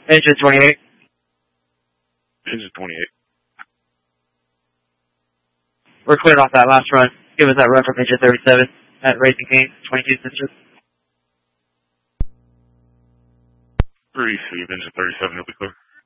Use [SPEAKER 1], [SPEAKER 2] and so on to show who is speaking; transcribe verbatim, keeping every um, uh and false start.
[SPEAKER 1] Engine twenty-eight.
[SPEAKER 2] Engine twenty-eight.
[SPEAKER 1] We're cleared off that last run. Give us that run from engine thirty-seven at Racing Cane, twenty-two sensor.
[SPEAKER 2] Receive engine thirty-seven, you'll be clear.